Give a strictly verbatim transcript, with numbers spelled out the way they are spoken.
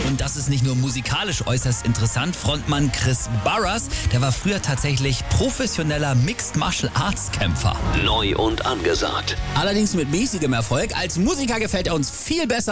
Und das ist nicht nur musikalisch äußerst interessant. Frontmann Chris Barras, der war früher tatsächlich professioneller Mixed Martial Arts Kämpfer. Neu und angesagt. Allerdings mit mäßigem Erfolg. Als Musiker gefällt er uns viel besser